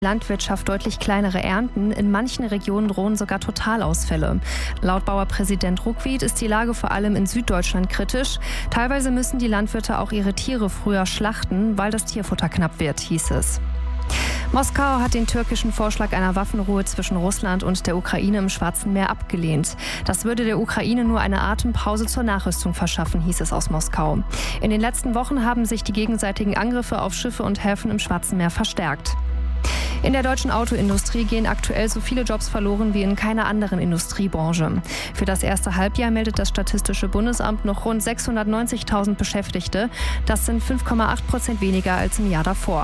Landwirtschaft deutlich kleinere Ernten. In manchen Regionen drohen sogar Totalausfälle. Laut Bauerpräsident Ruckwied ist die Lage vor allem in Süddeutschland kritisch. Teilweise müssen die Landwirte auch ihre Tiere früher schlachten, weil das Tierfutter knapp wird, hieß es. Moskau hat den türkischen Vorschlag einer Waffenruhe zwischen Russland und der Ukraine im Schwarzen Meer abgelehnt. Das würde der Ukraine nur eine Atempause zur Nachrüstung verschaffen, hieß es aus Moskau. In den letzten Wochen haben sich die gegenseitigen Angriffe auf Schiffe und Häfen im Schwarzen Meer verstärkt. In der deutschen Autoindustrie gehen aktuell so viele Jobs verloren wie in keiner anderen Industriebranche. Für das erste Halbjahr meldet das Statistische Bundesamt noch rund 690.000 Beschäftigte. Das sind 5,8% weniger als im Jahr davor.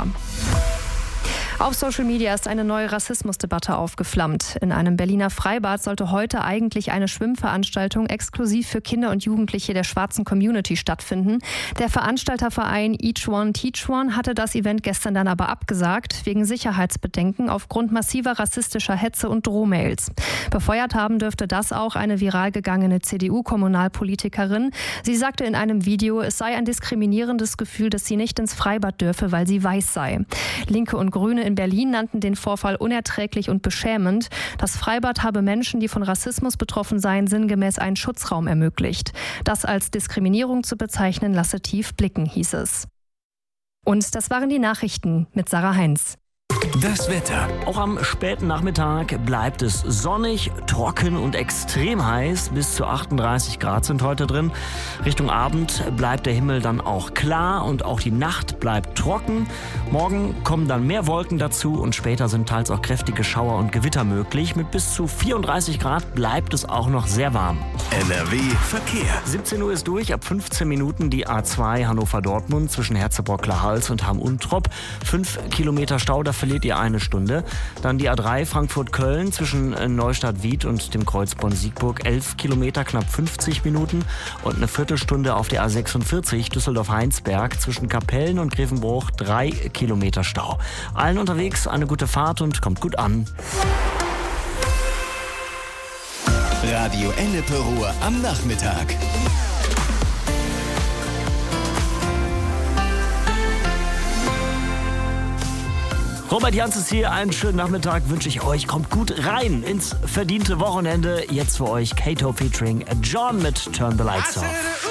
Auf Social Media ist eine neue Rassismusdebatte aufgeflammt. In einem Berliner Freibad sollte heute eigentlich eine Schwimmveranstaltung exklusiv für Kinder und Jugendliche der schwarzen Community stattfinden. Der Veranstalterverein Each One Teach One hatte das Event gestern dann aber abgesagt, wegen Sicherheitsbedenken aufgrund massiver rassistischer Hetze und Drohmails. Befeuert haben dürfte das auch eine viral gegangene CDU-Kommunalpolitikerin. Sie sagte in einem Video, es sei ein diskriminierendes Gefühl, dass sie nicht ins Freibad dürfe, weil sie weiß sei. Linke und Grüne in Berlin nannten den Vorfall unerträglich und beschämend. Das Freibad habe Menschen, die von Rassismus betroffen seien, sinngemäß einen Schutzraum ermöglicht. Das als Diskriminierung zu bezeichnen, lasse tief blicken, hieß es. Und das waren die Nachrichten mit Sarah Heinz. Das Wetter. Auch am späten Nachmittag bleibt es sonnig, trocken und extrem heiß. Bis zu 38 Grad sind heute drin. Richtung Abend bleibt der Himmel dann auch klar und auch die Nacht bleibt trocken. Morgen kommen dann mehr Wolken dazu und später sind teils auch kräftige Schauer und Gewitter möglich. Mit bis zu 34 Grad bleibt es auch noch sehr warm. NRW Verkehr. 17 Uhr ist durch, ab 15 Minuten die A2 Hannover-Dortmund zwischen Herzebrockler-Hals und Hamm-Untrop. 5 Kilometer Stau, da verliert ihr eine Stunde. Dann die A3 Frankfurt-Köln zwischen Neustadt-Wied und dem Kreuz Bonn-Siegburg. 11 Kilometer, knapp 50 Minuten und eine Viertelstunde auf der A46 Düsseldorf-Heinsberg zwischen Kapellen und Grevenbruch. 3 Kilometer Stau. Allen unterwegs eine gute Fahrt und kommt gut an. Radio Ennepe Ruhr am Nachmittag. Robert Jans ist hier, einen schönen Nachmittag wünsche ich euch. Kommt gut rein ins verdiente Wochenende. Jetzt für euch Kato featuring John mit Turn the Lights Off.